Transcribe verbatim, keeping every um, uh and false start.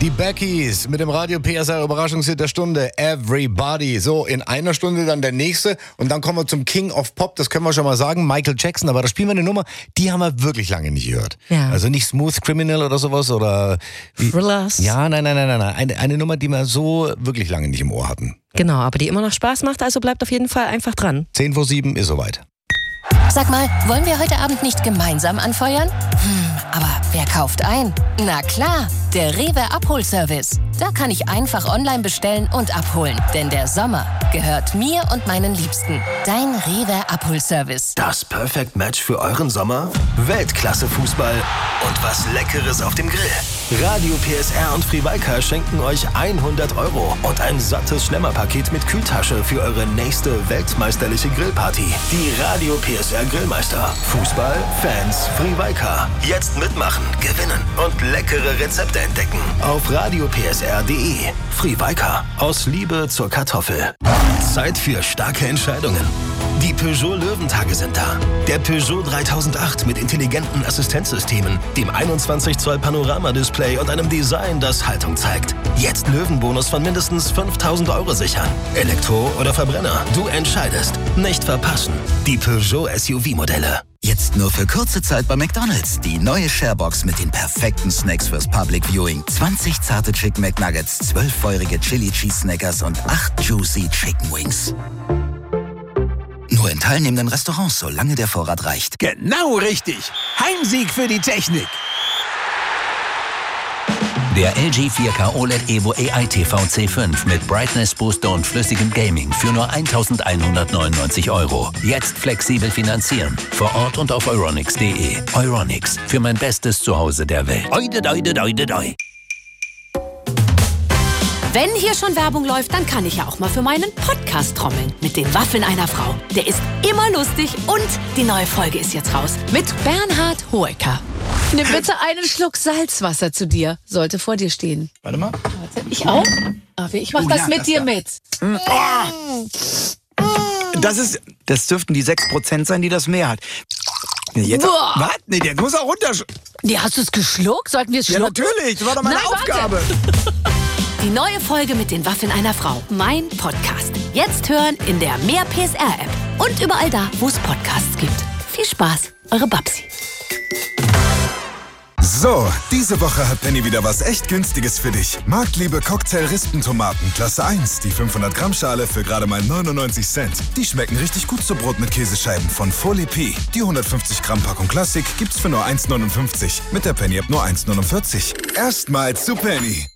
Die Beckies mit dem Radio P S R Überraschungshit der Stunde, Everybody. So, in einer Stunde dann der nächste und dann kommen wir zum King of Pop, das können wir schon mal sagen, Michael Jackson, aber da spielen wir eine Nummer, die haben wir wirklich lange nicht gehört. Ja. Also nicht Smooth Criminal oder sowas oder... Wie, Thrillers. Ja, nein, nein, nein, nein, nein. Eine, eine Nummer, die wir so wirklich lange nicht im Ohr hatten. Genau, aber die immer noch Spaß macht, also bleibt auf jeden Fall einfach dran. zehn vor sieben ist soweit. Sag mal, wollen wir heute Abend nicht gemeinsam anfeuern? Hm, aber wer kauft ein? Na klar, der Rewe Abholservice. Da kann ich einfach online bestellen und abholen. Denn der Sommer gehört mir und meinen Liebsten. Dein Rewe Abholservice. Das Perfect Match für euren Sommer? Weltklasse-Fußball und was Leckeres auf dem Grill. Radio P S R und Frivalka schenken euch hundert Euro und ein sattes Schlemmerpaket mit Kühltasche für eure nächste weltmeisterliche Grillparty. Die Radio P S R Grillmeister. Fußball, Fans, Frivalka. Jetzt mitmachen, gewinnen und leckere Rezepte entdecken. Auf radio p s r punkt d e. Frivalka. Aus Liebe zur Kartoffel. Zeit für starke Entscheidungen. Die Peugeot Löwentage sind da. Der Peugeot dreitausendacht mit intelligenten Assistenzsystemen, dem einundzwanzig Zoll Panoramadisplay und einem Design, das Haltung zeigt. Jetzt Löwenbonus von mindestens fünftausend Euro sichern. Elektro oder Verbrenner, du entscheidest. Nicht verpassen. Die Peugeot S U V-Modelle. Jetzt nur für kurze Zeit bei McDonald's. Die neue Sharebox mit den perfekten Snacks fürs Public Viewing. zwanzig zarte Chicken McNuggets, zwölf feurige Chili Cheese Snackers und acht Juicy Chicken Wings. Nur in teilnehmenden Restaurants, solange der Vorrat reicht. Genau richtig. Heimsieg für die Technik. Der L G vier K O L E D Evo A I T V C fünf mit Brightness Booster und flüssigem Gaming für nur eintausendeinhundertneunundneunzig Euro. Jetzt flexibel finanzieren. Vor Ort und auf euronics punkt de. Euronics, für mein bestes Zuhause der Welt. Oide, oide, oide, oide. Wenn hier schon Werbung läuft, dann kann ich ja auch mal für meinen Podcast trommeln. Mit den Waffeln einer Frau. Der ist immer lustig und die neue Folge ist jetzt raus. Mit Bernhard Hoeker. Nimm bitte einen Schluck Salzwasser zu dir. Sollte vor dir stehen. Warte mal. Warte, ich auch? Aber ich mach Oh, das ja, mit das dir da. mit. Oh. Das ist, das dürften die sechs Prozent sein, die das mehr hat. Nee, jetzt, Boah. was? Nee, der muss auch runter. Nee, hast du es geschluckt? Sollten wir es Ja, schlucken? natürlich. Das war doch meine Nein, warte. Aufgabe. Die neue Folge mit den Waffeln einer Frau. Mein Podcast. Jetzt hören in der Mehr P S R App. Und überall da, wo es Podcasts gibt. Viel Spaß, eure Babsi. So, diese Woche hat Penny wieder was echt Günstiges für dich. Marktliebe Cocktail-Rispentomaten, Klasse eins, die fünfhundert Gramm Schale für gerade mal neunundneunzig Cent. Die schmecken richtig gut zu Brot mit Käsescheiben von Folie P. Die hundertfünfzig Gramm Packung Klassik gibt's für nur eins neunundfünfzig. Mit der Penny-App nur eins neunundvierzig. Erstmals zu Penny.